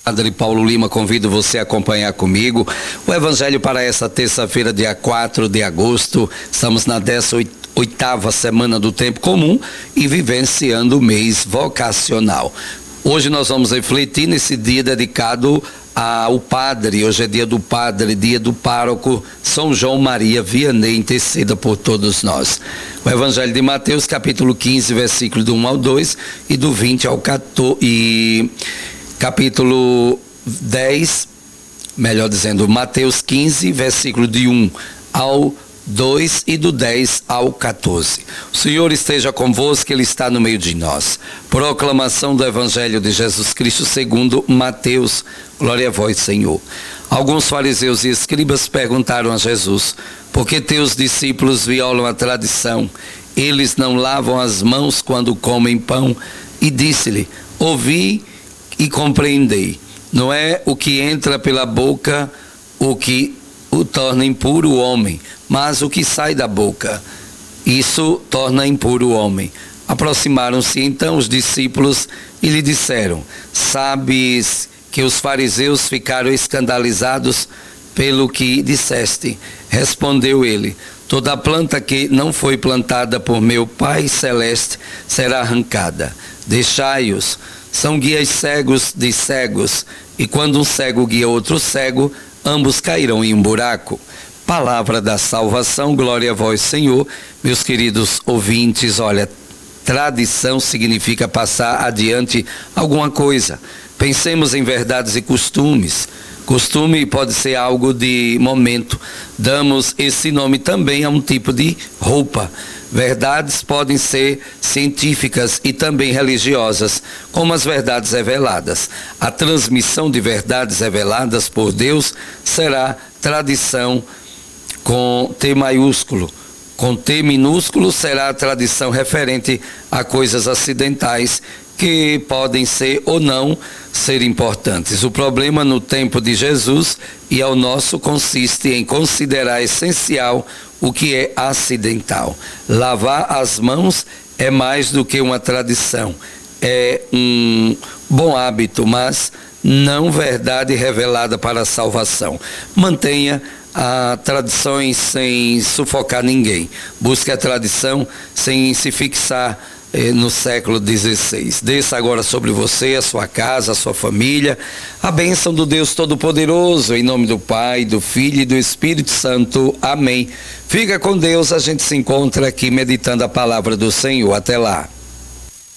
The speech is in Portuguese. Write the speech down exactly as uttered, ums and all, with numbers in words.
Padre Paulo Lima, convido você a acompanhar comigo o Evangelho para essa terça-feira, dia quatro de agosto. Estamos na décima oitava semana do tempo comum e vivenciando o mês vocacional. Hoje nós vamos refletir nesse dia dedicado ao Padre. Hoje é dia do Padre, dia do pároco São João Maria Vianney, interceda por todos nós. O Evangelho de Mateus, capítulo quinze, versículo do um ao dois e do vinte ao quatorze, e capítulo dez, melhor dizendo, Mateus quinze, versículo de um ao dois e do dez ao quatorze. O Senhor esteja convosco, Ele está no meio de nós. Proclamação do Evangelho de Jesus Cristo segundo Mateus. Glória a vós, Senhor. Alguns fariseus e escribas perguntaram a Jesus: por que teus discípulos violam a tradição? Eles não lavam as mãos quando comem pão? E disse-lhe: ouvi e compreendei. Não é o que entra pela boca o que o torna impuro o homem, mas o que sai da boca, isso torna impuro o homem. Aproximaram-se então os discípulos e lhe disseram: sabes que os fariseus ficaram escandalizados pelo que disseste? Respondeu ele: toda planta que não foi plantada por meu Pai Celeste será arrancada. Deixai-os, são guias cegos de cegos, e quando um cego guia outro cego, ambos cairão em um buraco. Palavra da salvação, glória a vós, Senhor. Meus queridos ouvintes, olha, tradição significa passar adiante alguma coisa. Pensemos em verdades e costumes. Costume pode ser algo de momento. Damos esse nome também a um tipo de roupa. Verdades podem ser científicas e também religiosas, como as verdades reveladas. A transmissão de verdades reveladas por Deus será tradição com T maiúsculo. Com T minúsculo será a tradição referente a coisas acidentais que podem ser ou não ser importantes. O problema no tempo de Jesus e ao nosso consiste em considerar essencial o que é acidental. Lavar as mãos é mais do que uma tradição, é um bom hábito, mas não verdade revelada para a salvação. Mantenha a tradições sem sufocar ninguém. Busque a tradição sem se fixar no século dezesseis. Desça agora sobre você, a sua casa, a sua família, a bênção do Deus Todo-Poderoso, em nome do Pai, do Filho e do Espírito Santo. Amém. Fica com Deus, a gente se encontra aqui meditando a palavra do Senhor. Até lá.